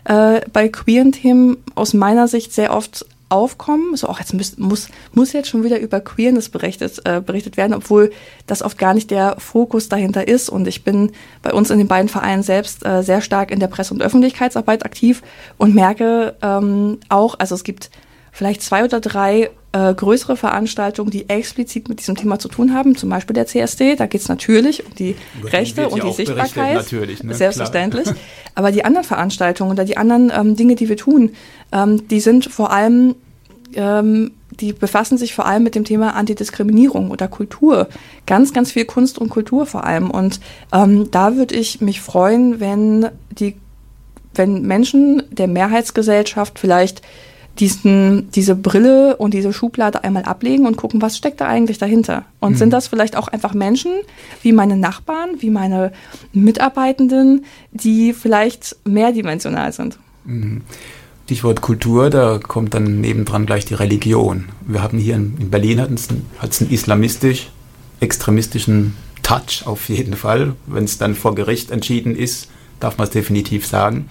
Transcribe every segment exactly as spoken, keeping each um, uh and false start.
äh, bei queeren Themen aus meiner Sicht sehr oft aufkommen. So, auch jetzt muss, muss, muss jetzt schon wieder über Queerness berichtet, äh, berichtet werden, obwohl das oft gar nicht der Fokus dahinter ist. Und ich bin bei uns in den beiden Vereinen selbst äh, sehr stark in der Presse- und Öffentlichkeitsarbeit aktiv und merke ähm, auch, also es gibt vielleicht zwei oder drei äh, größere Veranstaltungen, die explizit mit diesem Thema zu tun haben, zum Beispiel der C S D, da geht es natürlich um die Über Rechte und die Sichtbarkeit, natürlich, ne? Selbstverständlich. Klar. Aber die anderen Veranstaltungen oder die anderen ähm, Dinge, die wir tun, ähm, die sind vor allem, ähm, die befassen sich vor allem mit dem Thema Antidiskriminierung oder Kultur. Ganz, ganz viel Kunst und Kultur vor allem. Und ähm, da würde ich mich freuen, wenn die, wenn Menschen der Mehrheitsgesellschaft vielleicht diesen, diese Brille und diese Schublade einmal ablegen und gucken, was steckt da eigentlich dahinter? Und mhm. sind das vielleicht auch einfach Menschen, wie meine Nachbarn, wie meine Mitarbeitenden, die vielleicht mehrdimensional sind? Mhm. Stichwort Kultur, da kommt dann nebendran gleich die Religion. Wir haben hier in, in Berlin hat es einen, einen islamistisch, extremistischen Touch auf jeden Fall. Wenn es dann vor Gericht entschieden ist, darf man es definitiv sagen.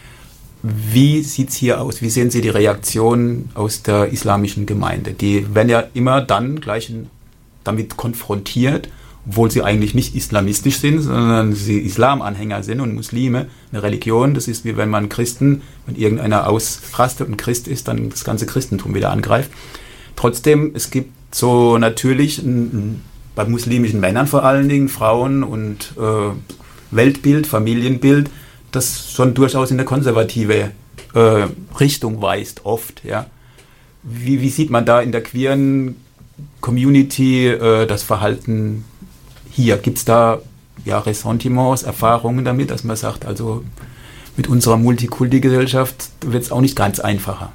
Wie sieht es hier aus? Wie sehen Sie die Reaktion aus der islamischen Gemeinde? Die werden ja immer dann gleich damit konfrontiert, obwohl sie eigentlich nicht islamistisch sind, sondern sie Islamanhänger sind und Muslime. Eine Religion, das ist wie wenn man Christen, wenn irgendeiner ausrastet und Christ ist, dann das ganze Christentum wieder angreift. Trotzdem, es gibt so natürlich ein, bei muslimischen Männern vor allen Dingen, Frauen und äh, Weltbild, Familienbild, das schon durchaus in eine konservative äh, Richtung weist, oft. Ja. Wie, wie sieht man da in der queeren Community äh, das Verhalten hier? Gibt es da ja, Ressentiments, Erfahrungen damit, dass man sagt, also mit unserer Multikulti-Gesellschaft wird es auch nicht ganz einfacher?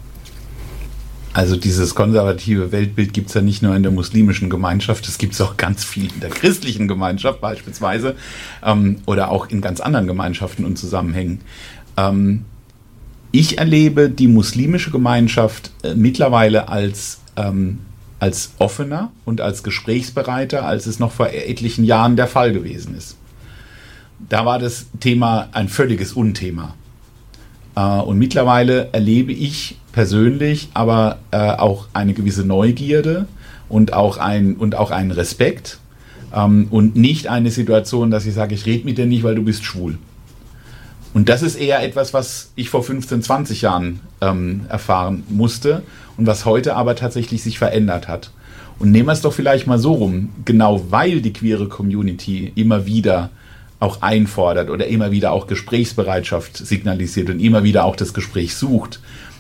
Also dieses konservative Weltbild gibt es ja nicht nur in der muslimischen Gemeinschaft, es gibt es auch ganz viel in der christlichen Gemeinschaft beispielsweise ähm, oder auch in ganz anderen Gemeinschaften und Zusammenhängen. Ähm, ich erlebe die muslimische Gemeinschaft äh, mittlerweile als, ähm, als offener und als gesprächsbereiter, als es noch vor etlichen Jahren der Fall gewesen ist. Da war das Thema ein völliges Unthema. Uh, und mittlerweile erlebe ich persönlich aber uh, auch eine gewisse Neugierde und auch, ein, und auch einen Respekt um, und nicht eine Situation, dass ich sage, ich rede mit dir nicht, weil du bist schwul. Und das ist eher etwas, was ich vor fünfzehn, zwanzig Jahren um, erfahren musste und was heute aber tatsächlich sich verändert hat. Und nehmen wir es doch vielleicht mal so rum, genau weil die queere Community immer wieder auch einfordert oder immer wieder auch Gesprächsbereitschaft signalisiert und immer wieder auch das Gespräch sucht,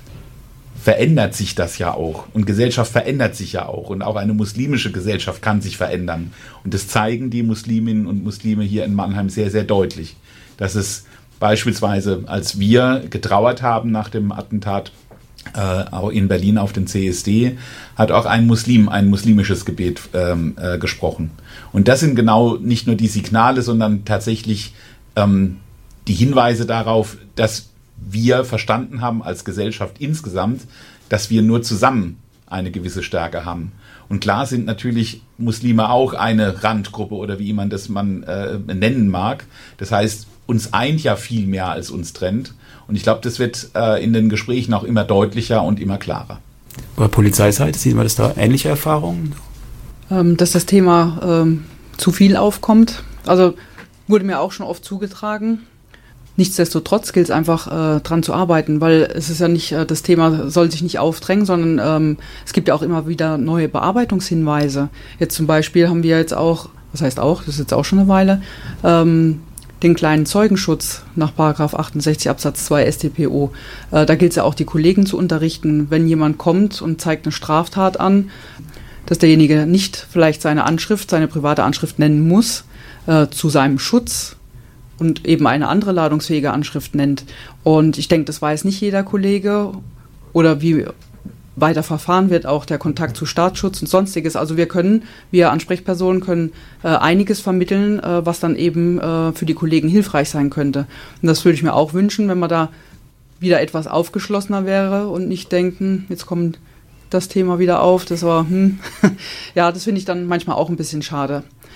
verändert sich das ja auch. Und Gesellschaft verändert sich ja auch. Und auch eine muslimische Gesellschaft kann sich verändern. Und das zeigen die Musliminnen und Muslime hier in Mannheim sehr, sehr deutlich. Dass es beispielsweise, als wir getrauert haben nach dem Attentat äh, auch in Berlin auf den C S D, hat auch ein Muslim ein muslimisches Gebet ähm, äh, gesprochen. Und das sind genau nicht nur die Signale, sondern tatsächlich ähm, die Hinweise darauf, dass wir verstanden haben als Gesellschaft insgesamt, dass wir nur zusammen eine gewisse Stärke haben. Und klar sind natürlich Muslime auch eine Randgruppe oder wie man das man äh, nennen mag. Das heißt, uns eint ja viel mehr als uns trennt. Und ich glaube, das wird äh, in den Gesprächen auch immer deutlicher und immer klarer. Bei Polizeiseite sieht man das da ähnliche Erfahrungen? Ähm, dass das Thema ähm, zu viel aufkommt. Also wurde mir auch schon oft zugetragen. Nichtsdestotrotz gilt es einfach äh, dran zu arbeiten, weil es ist ja nicht, äh, das Thema soll sich nicht aufdrängen, sondern ähm, es gibt ja auch immer wieder neue Bearbeitungshinweise. Jetzt zum Beispiel haben wir jetzt auch, was heißt auch, das ist jetzt auch schon eine Weile, ähm, den kleinen Zeugenschutz nach Paragraph achtundsechzig Absatz zwei S t p o. Äh, da gilt es ja auch, die Kollegen zu unterrichten, wenn jemand kommt und zeigt eine Straftat an, dass derjenige nicht vielleicht seine Anschrift, seine private Anschrift nennen muss, äh, zu seinem Schutz und eben eine andere ladungsfähige Anschrift nennt. Und ich denke, das weiß nicht jeder Kollege oder wie weiter verfahren wird, auch der Kontakt zu Staatsschutz und Sonstiges. Also wir können, wir Ansprechpersonen können äh, einiges vermitteln, äh, was dann eben äh, für die Kollegen hilfreich sein könnte. Und das würde ich mir auch wünschen, wenn man da wieder etwas aufgeschlossener wäre und nicht denken, jetzt kommt das Thema wieder auf, das war, hm, ja, das finde ich dann manchmal auch ein bisschen schade.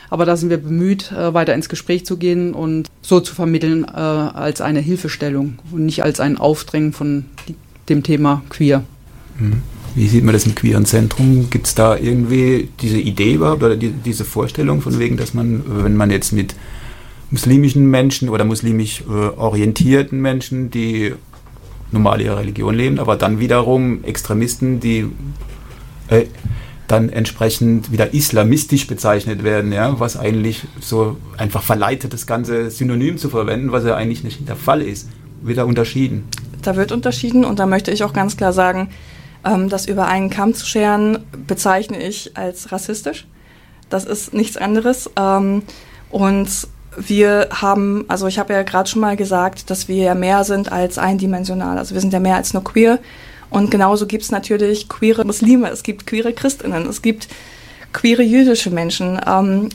Aber da sind wir bemüht, äh, weiter ins Gespräch zu gehen und so zu vermitteln äh, als eine Hilfestellung und nicht als ein Aufdrängen von dem Thema Queer. Wie sieht man das im queeren Zentrum? Gibt es da irgendwie diese Idee überhaupt oder die, diese Vorstellung von wegen, dass man, wenn man jetzt mit muslimischen Menschen oder muslimisch äh, orientierten Menschen, die normal ihre Religion leben, aber dann wiederum Extremisten, die äh, dann entsprechend wieder islamistisch bezeichnet werden, ja, was eigentlich so einfach verleitet, das ganze Synonym zu verwenden, was ja eigentlich nicht der Fall ist, wird da unterschieden. Da wird unterschieden und da möchte ich auch ganz klar sagen, ähm, das über einen Kamm zu scheren, bezeichne ich als rassistisch. Das ist nichts anderes. Ähm, und wir haben, also ich habe ja gerade schon mal gesagt, dass wir ja mehr sind als eindimensional. Also wir sind ja mehr als nur queer. Und genauso gibt es natürlich queere Muslime, es gibt queere Christinnen, es gibt queere jüdische Menschen. Ähm,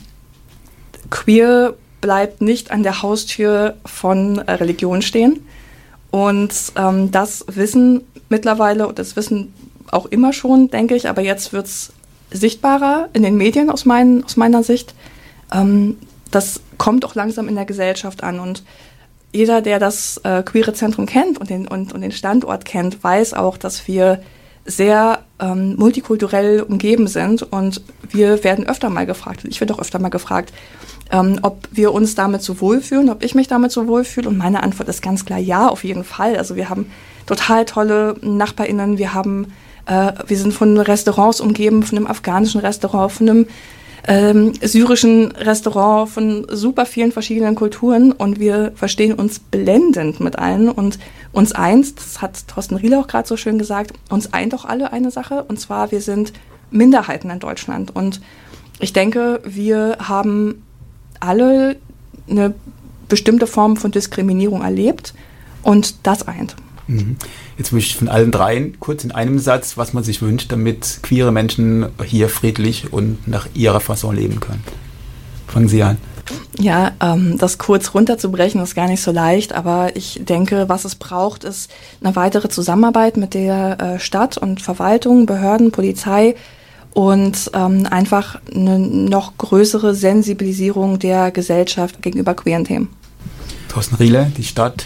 queer bleibt nicht an der Haustür von äh, Religion stehen. Und ähm, das wissen mittlerweile, und das wissen auch immer schon, denke ich, aber jetzt wird es sichtbarer in den Medien aus, mein, aus meiner Sicht. Ähm, das kommt auch langsam in der Gesellschaft an und jeder, der das äh, Queere Zentrum kennt und den, und, und den Standort kennt, weiß auch, dass wir sehr ähm, multikulturell umgeben sind und wir werden öfter mal gefragt, ich werde auch öfter mal gefragt, ähm, ob wir uns damit so wohlfühlen, ob ich mich damit so wohlfühle und meine Antwort ist ganz klar ja, auf jeden Fall. Also wir haben total tolle NachbarInnen, wir haben, äh, wir sind von Restaurants umgeben, von einem afghanischen Restaurant, von einem Ähm, syrischen Restaurant, von super vielen verschiedenen Kulturen und wir verstehen uns blendend mit allen und uns eint, das hat Thorsten Riele auch gerade so schön gesagt, uns eint doch alle eine Sache und zwar wir sind Minderheiten in Deutschland und ich denke, wir haben alle eine bestimmte Form von Diskriminierung erlebt und das eint. Jetzt möchte ich von allen dreien kurz in einem Satz, was man sich wünscht, damit queere Menschen hier friedlich und nach ihrer Fasson leben können. Fangen Sie an. Ja, ähm, das kurz runterzubrechen ist gar nicht so leicht, aber ich denke, was es braucht, ist eine weitere Zusammenarbeit mit der äh, Stadt und Verwaltung, Behörden, Polizei und ähm, einfach eine noch größere Sensibilisierung der Gesellschaft gegenüber queeren Themen. Thorsten Riele, die Stadt.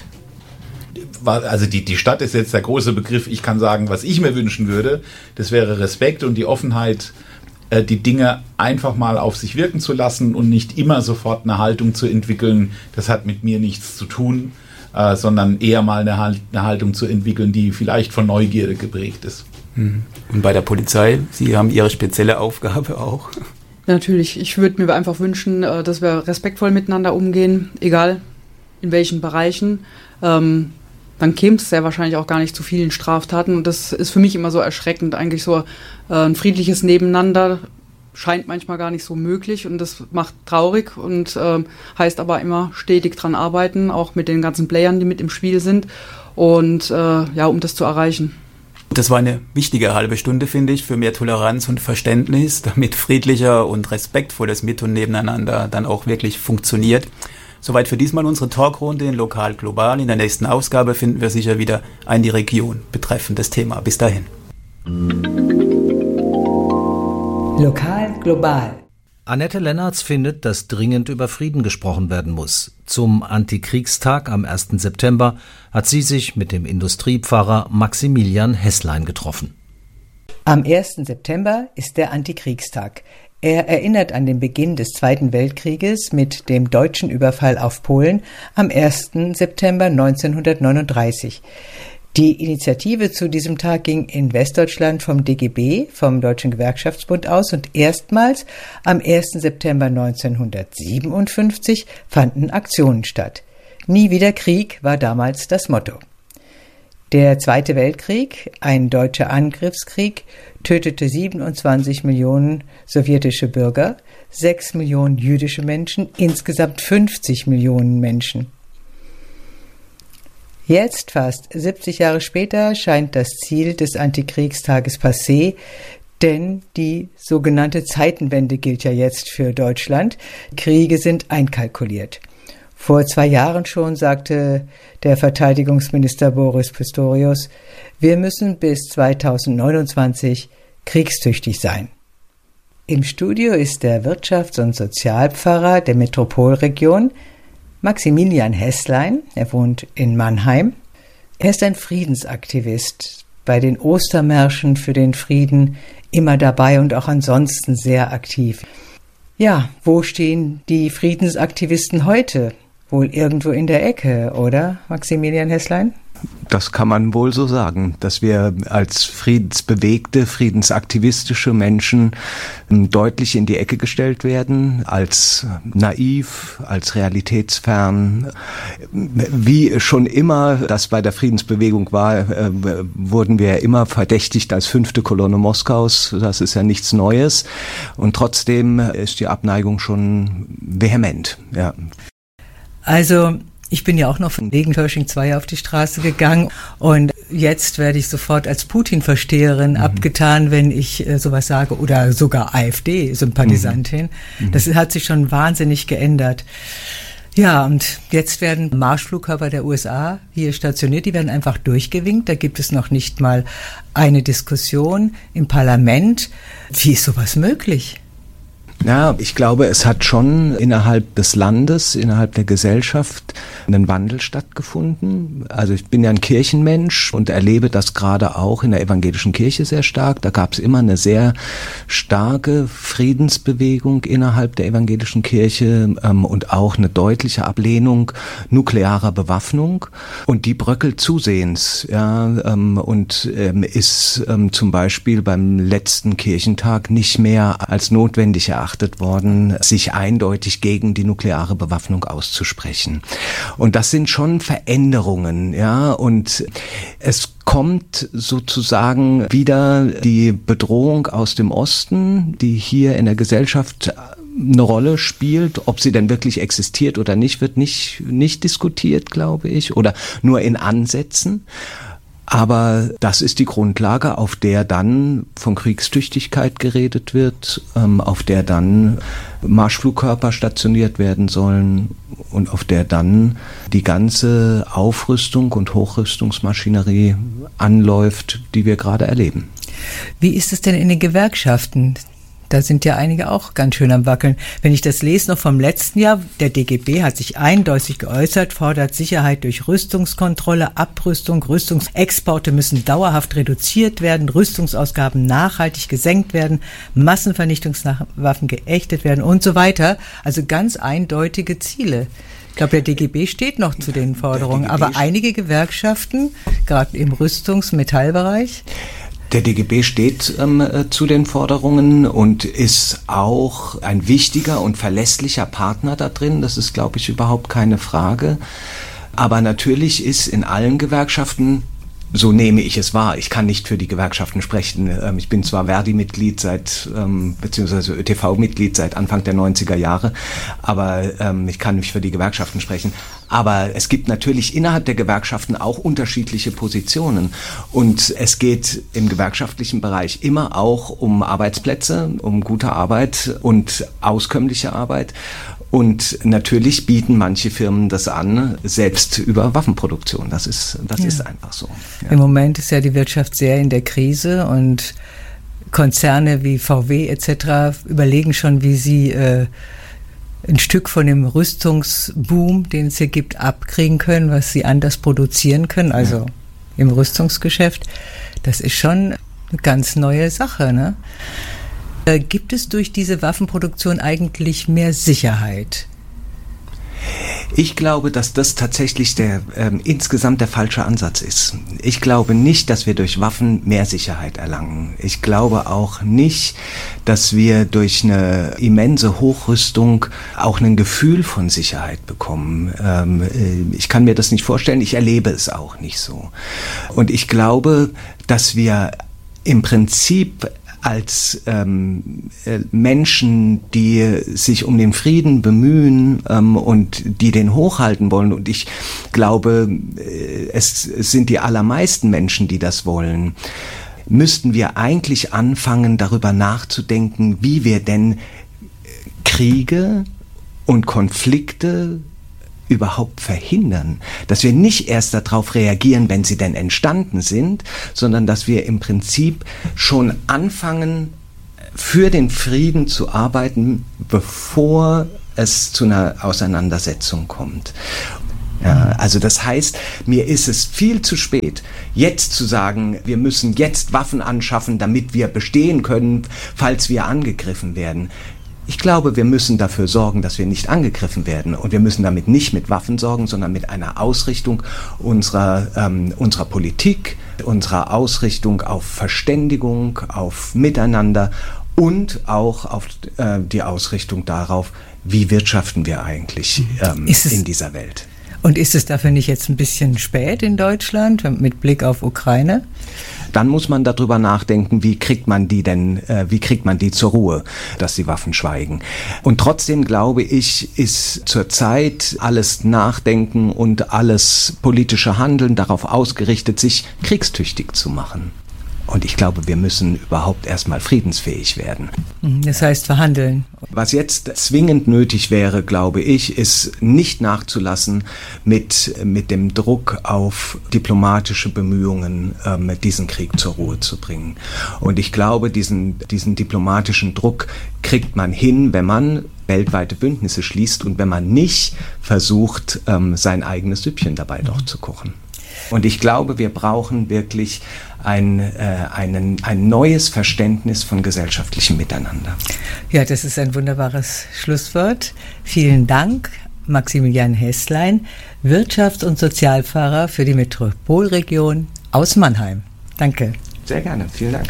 Also die, die Stadt ist jetzt der große Begriff. Ich kann sagen, was ich mir wünschen würde, das wäre Respekt und die Offenheit, äh, die Dinge einfach mal auf sich wirken zu lassen und nicht immer sofort eine Haltung zu entwickeln, das hat mit mir nichts zu tun, äh, sondern eher mal eine, Halt, eine Haltung zu entwickeln, die vielleicht von Neugierde geprägt ist. Und bei der Polizei, Sie haben Ihre spezielle Aufgabe auch. Natürlich, ich würde mir einfach wünschen, dass wir respektvoll miteinander umgehen, egal in welchen Bereichen. Ähm, dann käme es sehr wahrscheinlich auch gar nicht zu vielen Straftaten. Und das ist für mich immer so erschreckend. Eigentlich so äh, ein friedliches Nebeneinander scheint manchmal gar nicht so möglich. Und das macht traurig und äh, heißt aber immer stetig dran arbeiten, auch mit den ganzen Playern, die mit im Spiel sind. Und äh, ja, um das zu erreichen. Das war eine wichtige halbe Stunde, finde ich, für mehr Toleranz und Verständnis, damit friedlicher und respektvolles Mit- und Nebeneinander dann auch wirklich funktioniert. Soweit für diesmal unsere Talkrunde in Lokal Global. In der nächsten Ausgabe finden wir sicher wieder ein die Region betreffendes Thema. Bis dahin. Lokal Global. Annette Lennartz findet, dass dringend über Frieden gesprochen werden muss. Zum Antikriegstag am ersten September hat sie sich mit dem Industriepfarrer Maximilian Hesslein getroffen. Am ersten September ist der Antikriegstag. Er erinnert an den Beginn des Zweiten Weltkrieges mit dem deutschen Überfall auf Polen am ersten September neunzehnhundertneununddreißig. Die Initiative zu diesem Tag ging in Westdeutschland vom D G B, vom Deutschen Gewerkschaftsbund aus und erstmals am ersten September neunzehnhundertsiebenundfünfzig fanden Aktionen statt. Nie wieder Krieg war damals das Motto. Der Zweite Weltkrieg, ein deutscher Angriffskrieg, tötete siebenundzwanzig Millionen sowjetische Bürger, sechs Millionen jüdische Menschen, insgesamt fünfzig Millionen Menschen. Jetzt, fast siebzig Jahre später, scheint das Ziel des Antikriegstages passé, denn die sogenannte Zeitenwende gilt ja jetzt für Deutschland. Kriege sind einkalkuliert. Vor zwei Jahren schon sagte der Verteidigungsminister Boris Pistorius, wir müssen bis zweitausendneunundzwanzig kriegstüchtig sein. Im Studio ist der Wirtschafts- und Sozialpfarrer der Metropolregion, Maximilian Hässlein. Er wohnt in Mannheim. Er ist ein Friedensaktivist, bei den Ostermärschen für den Frieden immer dabei und auch ansonsten sehr aktiv. Ja, wo stehen die Friedensaktivisten heute? Wohl irgendwo in der Ecke, oder, Maximilian Hässlein? Das kann man wohl so sagen, dass wir als friedensbewegte, friedensaktivistische Menschen deutlich in die Ecke gestellt werden, als naiv, als realitätsfern. Wie schon immer das bei der Friedensbewegung war, wurden wir immer verdächtigt als fünfte Kolonne Moskaus. Das ist ja nichts Neues. Und trotzdem ist die Abneigung schon vehement, ja. Also, ich bin ja auch noch von wegen Pershing zwei auf die Straße gegangen und jetzt werde ich sofort als Putin-Versteherin mhm. abgetan, wenn ich äh, sowas sage, oder sogar AfD-Sympathisantin. Mhm. Das hat sich schon wahnsinnig geändert. Ja, und jetzt werden Marschflugkörper der U S A hier stationiert, die werden einfach durchgewinkt. Da gibt es noch nicht mal eine Diskussion im Parlament. Wie ist sowas möglich? Ja, ich glaube, es hat schon innerhalb des Landes, innerhalb der Gesellschaft einen Wandel stattgefunden. Also ich bin ja ein Kirchenmensch und erlebe das gerade auch in der evangelischen Kirche sehr stark. Da gab es immer eine sehr starke Friedensbewegung innerhalb der evangelischen Kirche ähm, und auch eine deutliche Ablehnung nuklearer Bewaffnung. Und die bröckelt zusehends, ja, ähm, und ähm, ist ähm, zum Beispiel beim letzten Kirchentag nicht mehr als notwendig erachtet worden, sich eindeutig gegen die nukleare Bewaffnung auszusprechen. Und das sind schon Veränderungen, ja, und es kommt sozusagen wieder die Bedrohung aus dem Osten, die hier in der Gesellschaft eine Rolle spielt. Ob sie denn wirklich existiert oder nicht, wird nicht, nicht diskutiert, glaube ich, oder nur in Ansätzen. Aber das ist die Grundlage, auf der dann von Kriegstüchtigkeit geredet wird, ähm, auf der dann Marschflugkörper stationiert werden sollen und auf der dann die ganze Aufrüstung und Hochrüstungsmaschinerie anläuft, die wir gerade erleben. Wie ist es denn in den Gewerkschaften? Da sind ja einige auch ganz schön am Wackeln. Wenn ich das lese noch vom letzten Jahr, der D G B hat sich eindeutig geäußert, fordert Sicherheit durch Rüstungskontrolle, Abrüstung, Rüstungsexporte müssen dauerhaft reduziert werden, Rüstungsausgaben nachhaltig gesenkt werden, Massenvernichtungswaffen geächtet werden und so weiter. Also ganz eindeutige Ziele. Ich glaube, der D G B steht noch zu den Forderungen, aber einige Gewerkschaften, gerade im Rüstungs-Metallbereich, der D G B steht ähm, äh, zu den Forderungen und ist auch ein wichtiger und verlässlicher Partner da drin. Das ist, glaube ich, überhaupt keine Frage. Aber natürlich ist in allen Gewerkschaften, so nehme ich es wahr, ich kann nicht für die Gewerkschaften sprechen. Ähm, ich bin zwar Verdi-Mitglied seit, ähm, beziehungsweise Ö T V-Mitglied seit Anfang der neunziger Jahre, aber ähm, ich kann nicht für die Gewerkschaften sprechen. Aber es gibt natürlich innerhalb der Gewerkschaften auch unterschiedliche Positionen. Und es geht im gewerkschaftlichen Bereich immer auch um Arbeitsplätze, um gute Arbeit und auskömmliche Arbeit. Und natürlich bieten manche Firmen das an, selbst über Waffenproduktion. Das ist, das ja. ist einfach so. Ja. Im Moment ist ja die Wirtschaft sehr in der Krise und Konzerne wie V W et cetera überlegen schon, wie sie äh, ein Stück von dem Rüstungsboom, den es hier gibt, abkriegen können, was sie anders produzieren können, also ja. im Rüstungsgeschäft. Das ist schon eine ganz neue Sache, ne? Äh, gibt es durch diese Waffenproduktion eigentlich mehr Sicherheit? Ich glaube, dass das tatsächlich der ähm, insgesamt der falsche Ansatz ist. Ich glaube nicht, dass wir durch Waffen mehr Sicherheit erlangen. Ich glaube auch nicht, dass wir durch eine immense Hochrüstung auch ein Gefühl von Sicherheit bekommen. Ähm, äh, ich kann mir das nicht vorstellen, ich erlebe es auch nicht so. Und ich glaube, dass wir im Prinzip als ähm, Menschen, die sich um den Frieden bemühen ähm, und die den hochhalten wollen, und ich glaube, es, es sind die allermeisten Menschen, die das wollen, müssten wir eigentlich anfangen, darüber nachzudenken, wie wir denn Kriege und Konflikte überhaupt verhindern, dass wir nicht erst darauf reagieren, wenn sie denn entstanden sind, sondern dass wir im Prinzip schon anfangen, für den Frieden zu arbeiten, bevor es zu einer Auseinandersetzung kommt. Ja, also das heißt, mir ist es viel zu spät, jetzt zu sagen, wir müssen jetzt Waffen anschaffen, damit wir bestehen können, falls wir angegriffen werden. Ich glaube, wir müssen dafür sorgen, dass wir nicht angegriffen werden. Und wir müssen damit nicht mit Waffen sorgen, sondern mit einer Ausrichtung unserer, ähm, unserer Politik, unserer Ausrichtung auf Verständigung, auf Miteinander und auch auf äh, die Ausrichtung darauf, wie wirtschaften wir eigentlich ähm, in dieser Welt. Und ist es dafür nicht jetzt ein bisschen spät in Deutschland mit Blick auf Ukraine? Dann muss man darüber nachdenken, wie kriegt man die denn, äh, wie kriegt man die zur Ruhe, dass die Waffen schweigen. Und trotzdem glaube ich, ist zurzeit alles Nachdenken und alles politische Handeln darauf ausgerichtet, sich kriegstüchtig zu machen. Und ich glaube, wir müssen überhaupt erstmal friedensfähig werden. Das heißt verhandeln. Was jetzt zwingend nötig wäre, glaube ich, ist nicht nachzulassen mit, mit dem Druck auf diplomatische Bemühungen, ähm, diesen Krieg zur Ruhe zu bringen. Und ich glaube, diesen, diesen diplomatischen Druck kriegt man hin, wenn man weltweite Bündnisse schließt und wenn man nicht versucht, ähm, sein eigenes Süppchen dabei doch zu kochen. Und ich glaube, wir brauchen wirklich ein, äh, einen, ein neues Verständnis von gesellschaftlichem Miteinander. Ja, das ist ein wunderbares Schlusswort. Vielen Dank, Maximilian Hässlein, Wirtschafts- und Sozialpfarrer für die Metropolregion aus Mannheim. Danke. Sehr gerne, vielen Dank.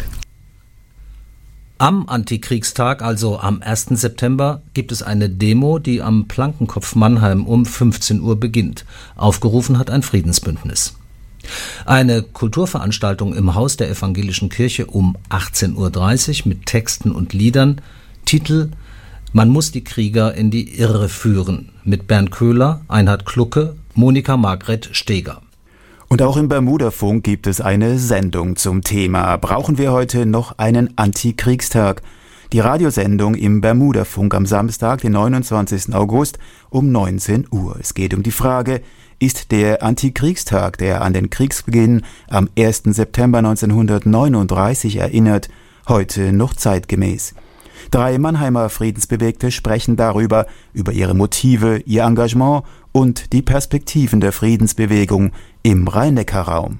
Am Antikriegstag, also am ersten September, gibt es eine Demo, die am Plankenkopf Mannheim um fünfzehn Uhr beginnt. Aufgerufen hat ein Friedensbündnis. Eine Kulturveranstaltung im Haus der Evangelischen Kirche um achtzehn Uhr dreißig mit Texten und Liedern. Titel: Man muss die Krieger in die Irre führen. Mit Bernd Köhler, Einhard Klucke, Monika Margret Steger. Und auch im Bermuda-Funk gibt es eine Sendung zum Thema. Brauchen wir heute noch einen Antikriegstag? Die Radiosendung im Bermuda-Funk am Samstag, den neunundzwanzigsten August um neunzehn Uhr. Es geht um die Frage: Ist der Antikriegstag, der an den Kriegsbeginn am ersten September neunzehnhundertneununddreißig erinnert, heute noch zeitgemäß? Drei Mannheimer Friedensbewegte sprechen darüber, über ihre Motive, ihr Engagement und die Perspektiven der Friedensbewegung im Rhein-Neckar-Raum.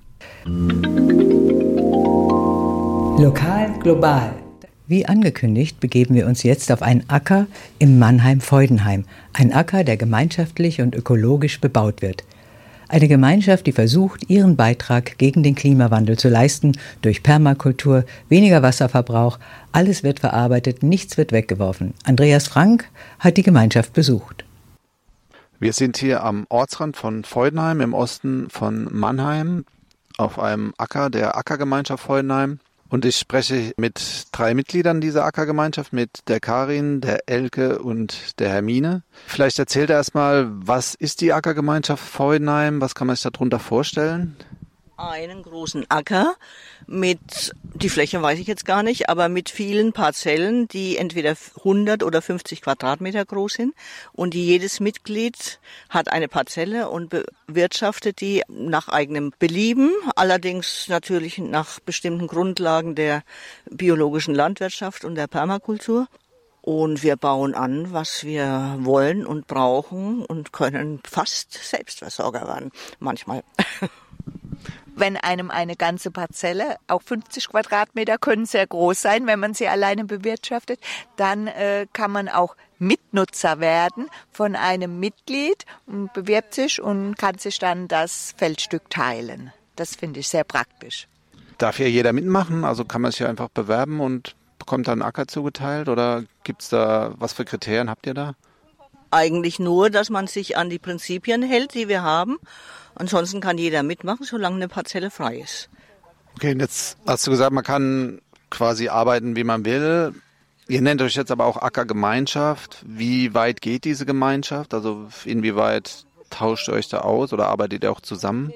Lokal, global. Wie angekündigt, begeben wir uns jetzt auf einen Acker im Mannheim-Feudenheim. Ein Acker, der gemeinschaftlich und ökologisch bebaut wird. Eine Gemeinschaft, die versucht, ihren Beitrag gegen den Klimawandel zu leisten, durch Permakultur, weniger Wasserverbrauch, alles wird verarbeitet, nichts wird weggeworfen. Andreas Frank hat die Gemeinschaft besucht. Wir sind hier am Ortsrand von Feudenheim im Osten von Mannheim auf einem Acker der Ackergemeinschaft Feudenheim. Und ich spreche mit drei Mitgliedern dieser Ackergemeinschaft, mit der Karin, der Elke und der Hermine. Vielleicht erzählt er erstmal, was ist die Ackergemeinschaft Feudenheim? Was kann man sich darunter vorstellen? Einen großen Acker mit, die Fläche weiß ich jetzt gar nicht, aber mit vielen Parzellen, die entweder hundert oder fünfzig Quadratmeter groß sind. Und jedes Mitglied hat eine Parzelle und bewirtschaftet die nach eigenem Belieben, allerdings natürlich nach bestimmten Grundlagen der biologischen Landwirtschaft und der Permakultur. Und wir bauen an, was wir wollen und brauchen und können fast Selbstversorger werden, manchmal. Wenn einem eine ganze Parzelle, auch fünfzig Quadratmeter können sehr groß sein, wenn man sie alleine bewirtschaftet, dann äh, kann man auch Mitnutzer werden von einem Mitglied und bewirbt sich und kann sich dann das Feldstück teilen. Das finde ich sehr praktisch. Darf hier jeder mitmachen? Also kann man sich hier einfach bewerben und bekommt dann einen Acker zugeteilt? Oder gibt es da, was für Kriterien habt ihr da? Eigentlich nur, dass man sich an die Prinzipien hält, die wir haben. Ansonsten kann jeder mitmachen, solange eine Parzelle frei ist. Okay, und jetzt hast du gesagt, man kann quasi arbeiten, wie man will. Ihr nennt euch jetzt aber auch Ackergemeinschaft. Wie weit geht diese Gemeinschaft? Also inwieweit tauscht ihr euch da aus oder arbeitet ihr auch zusammen?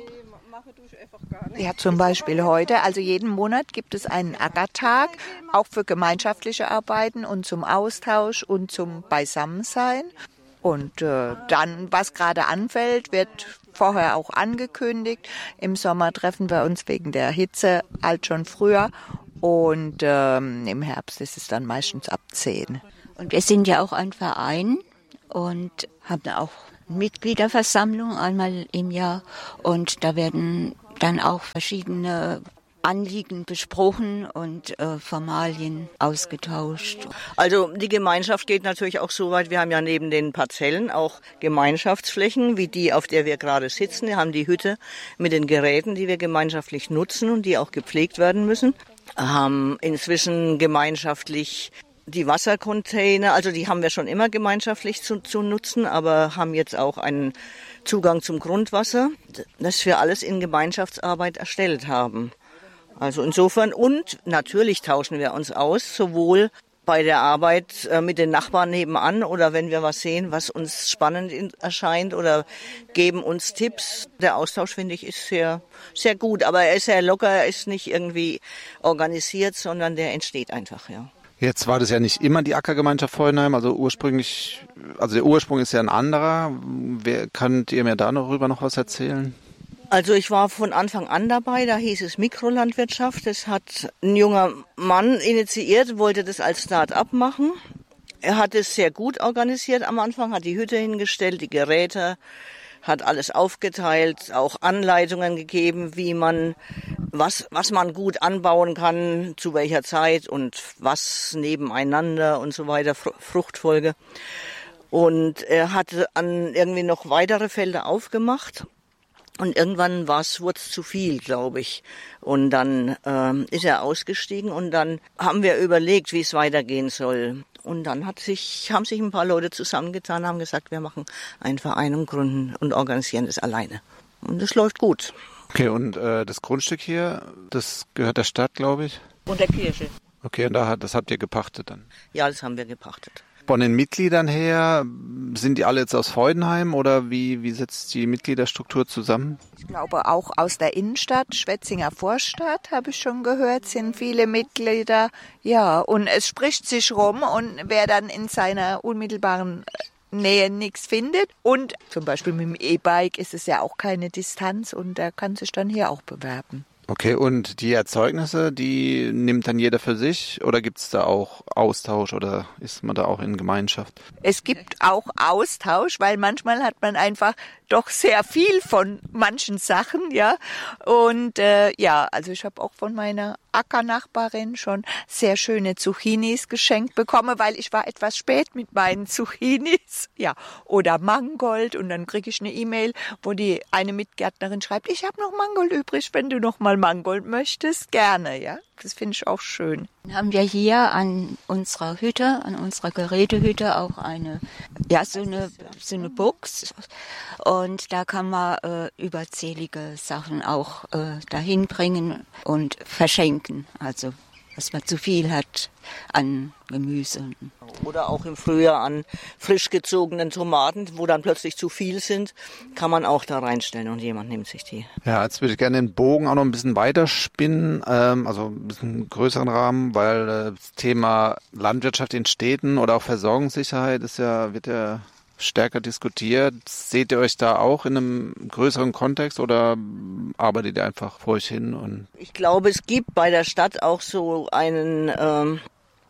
Ja, zum Beispiel heute, also jeden Monat gibt es einen Ackertag, auch für gemeinschaftliche Arbeiten und zum Austausch und zum Beisammensein. Und äh, dann, was gerade anfällt, wird vorher auch angekündigt. Im Sommer treffen wir uns wegen der Hitze halt schon früher und ähm, im Herbst ist es dann meistens ab zehn. Und wir sind ja auch ein Verein und haben auch Mitgliederversammlung einmal im Jahr und da werden dann auch verschiedene Anliegen besprochen und äh, Formalien ausgetauscht. Also die Gemeinschaft geht natürlich auch so weit, wir haben ja neben den Parzellen auch Gemeinschaftsflächen, wie die, auf der wir gerade sitzen. Wir haben die Hütte mit den Geräten, die wir gemeinschaftlich nutzen und die auch gepflegt werden müssen. Haben inzwischen gemeinschaftlich die Wassercontainer, also die haben wir schon immer gemeinschaftlich zu, zu nutzen, aber haben jetzt auch einen Zugang zum Grundwasser, das wir alles in Gemeinschaftsarbeit erstellt haben. Also insofern, und natürlich tauschen wir uns aus, sowohl bei der Arbeit äh, mit den Nachbarn nebenan oder wenn wir was sehen, was uns spannend in, erscheint oder geben uns Tipps. Der Austausch, finde ich, ist sehr, sehr gut, aber er ist sehr locker, er ist nicht irgendwie organisiert, sondern der entsteht einfach, ja. Jetzt war das ja nicht immer die Ackergemeinschaft Feudenheim, also ursprünglich, also der Ursprung ist ja ein anderer. Wer, könnt ihr mir darüber noch was erzählen? Also ich war von Anfang an dabei, da hieß es Mikrolandwirtschaft. Das hat ein junger Mann initiiert, wollte das als Start-up machen. Er hat es sehr gut organisiert am Anfang, hat die Hütte hingestellt, die Geräte, hat alles aufgeteilt, auch Anleitungen gegeben, wie man, was, was man gut anbauen kann, zu welcher Zeit und was nebeneinander und so weiter, Fruchtfolge. Und er hatte an irgendwie noch weitere Felder aufgemacht. Und irgendwann wurde es zu viel, glaube ich. Und dann ähm, ist er ausgestiegen und dann haben wir überlegt, wie es weitergehen soll. Und dann hat sich, haben sich ein paar Leute zusammengetan, haben gesagt, wir machen einen Verein und gründen und organisieren das alleine. Und das läuft gut. Okay, und äh, das Grundstück hier, das gehört der Stadt, glaube ich? Und der Kirche. Okay, und da hat, das habt ihr gepachtet dann? Ja, das haben wir gepachtet. Von den Mitgliedern her, sind die alle jetzt aus Feudenheim oder wie, wie setzt die Mitgliederstruktur zusammen? Ich glaube auch aus der Innenstadt, Schwetzinger Vorstadt, habe ich schon gehört, sind viele Mitglieder. Ja, und es spricht sich rum und wer dann in seiner unmittelbaren Nähe nichts findet und zum Beispiel mit dem E-Bike ist es ja auch keine Distanz und der kann sich dann hier auch bewerben. Okay, und die Erzeugnisse, die nimmt dann jeder für sich oder gibt es da auch Austausch oder ist man da auch in Gemeinschaft? Es gibt auch Austausch, weil manchmal hat man einfach doch sehr viel von manchen Sachen, ja. Und äh, ja, also ich habe auch von meiner Ackernachbarin schon sehr schöne Zucchinis geschenkt bekommen, weil ich war etwas spät mit meinen Zucchinis, ja. Oder Mangold und dann kriege ich eine E-Mail, wo die eine Mitgärtnerin schreibt, ich habe noch Mangold übrig, wenn du noch mal Mangold möchtest, gerne, ja. Das finde ich auch schön. Dann haben wir hier an unserer Hütte, an unserer Gerätehütte auch eine, ja, so eine, so eine Box. Und da kann man äh, überzählige Sachen auch äh, dahin bringen und verschenken. Also, dass man zu viel hat an Gemüse. Oder auch im Frühjahr an frisch gezogenen Tomaten, wo dann plötzlich zu viel sind, kann man auch da reinstellen und jemand nimmt sich die. Ja, jetzt würde ich gerne den Bogen auch noch ein bisschen weiter spinnen, ähm, also ein bisschen größeren Rahmen, weil äh, das Thema Landwirtschaft in Städten oder auch Versorgungssicherheit ist ja, wird ja stärker diskutiert. Seht ihr euch da auch in einem größeren Kontext oder arbeitet ihr einfach vor euch hin? Und ich glaube, es gibt bei der Stadt auch so einen ähm,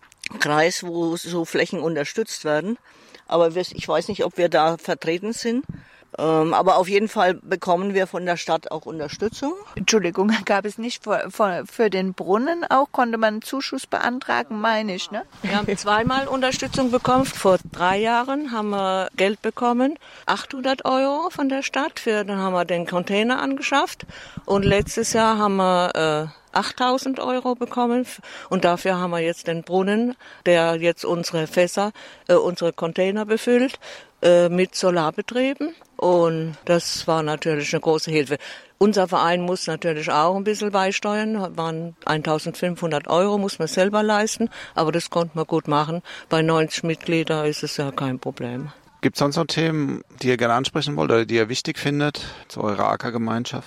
Kreis, wo so Flächen unterstützt werden. Aber wir, ich weiß nicht, ob wir da vertreten sind. Ähm, aber auf jeden Fall bekommen wir von der Stadt auch Unterstützung. Entschuldigung, gab es nicht für, für, für den Brunnen auch? Konnte man einen Zuschuss beantragen, meine ich, ne? Wir haben zweimal Unterstützung bekommen. Vor drei Jahren haben wir Geld bekommen, achthundert Euro von der Stadt. Für, dann haben wir den Container angeschafft. Und letztes Jahr haben wir äh, achttausend Euro bekommen. Und dafür haben wir jetzt den Brunnen, der jetzt unsere Fässer, äh, unsere Container befüllt, äh, mit Solarbetrieben. Und das war natürlich eine große Hilfe. Unser Verein muss natürlich auch ein bisschen beisteuern. Waren eintausendfünfhundert Euro, muss man selber leisten. Aber das konnte man gut machen. Bei neunzig Mitgliedern ist es ja kein Problem. Gibt es sonst noch Themen, die ihr gerne ansprechen wollt oder die ihr wichtig findet zu eurer Ackergemeinschaft?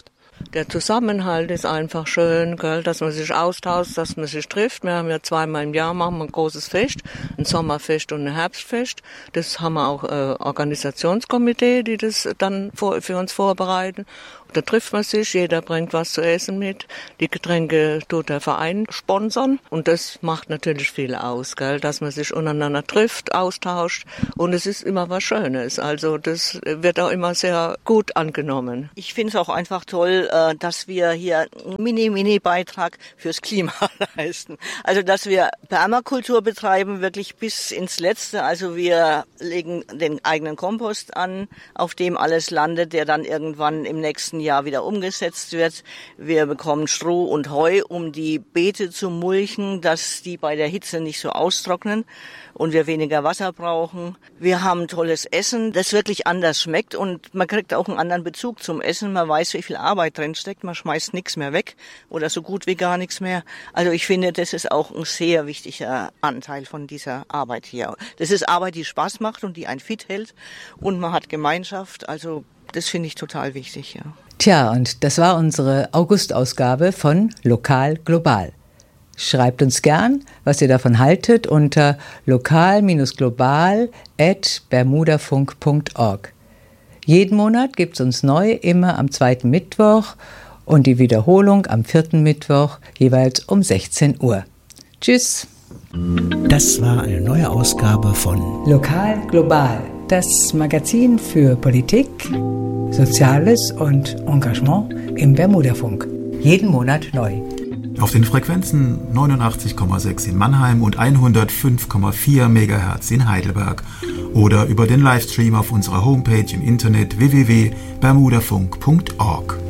Der Zusammenhalt ist einfach schön, gell, dass man sich austauscht, dass man sich trifft. Wir haben ja zweimal im Jahr machen wir ein großes Fest, ein Sommerfest und ein Herbstfest. Das haben wir auch äh, Organisationskomitee, die das dann vor, für uns vorbereiten. Da trifft man sich, jeder bringt was zu essen mit. Die Getränke tut der Verein sponsern. Und das macht natürlich viel aus, gell? Dass man sich untereinander trifft, austauscht. Und es ist immer was Schönes. Also das wird auch immer sehr gut angenommen. Ich finde es auch einfach toll, dass wir hier einen Mini-Mini-Beitrag fürs Klima leisten. Also dass wir Permakultur betreiben, wirklich bis ins Letzte. Also wir legen den eigenen Kompost an, auf dem alles landet, der dann irgendwann im nächsten Jahr wieder umgesetzt wird. Wir bekommen Stroh und Heu, um die Beete zu mulchen, dass die bei der Hitze nicht so austrocknen und wir weniger Wasser brauchen. Wir haben tolles Essen, das wirklich anders schmeckt und man kriegt auch einen anderen Bezug zum Essen. Man weiß, wie viel Arbeit drin steckt. Man schmeißt nichts mehr weg oder so gut wie gar nichts mehr. Also ich finde, das ist auch ein sehr wichtiger Anteil von dieser Arbeit hier. Das ist Arbeit, die Spaß macht und die einen fit hält und man hat Gemeinschaft. Also das finde ich total wichtig, ja. Tja, und das war unsere August-Ausgabe von Lokal Global. Schreibt uns gern, was ihr davon haltet, unter lokal global at bermudafunk punkt org. Jeden Monat gibt's uns neu, immer am zweiten Mittwoch und die Wiederholung am vierten Mittwoch, jeweils um sechzehn Uhr. Tschüss. Das war eine neue Ausgabe von Lokal Global, das Magazin für Politik, Soziales und Engagement im Bermudafunk. Jeden Monat neu. Auf den Frequenzen neunundachtzig Komma sechs in Mannheim und hundertfünf Komma vier Megahertz in Heidelberg oder über den Livestream auf unserer Homepage im Internet w w w punkt bermudafunk punkt org.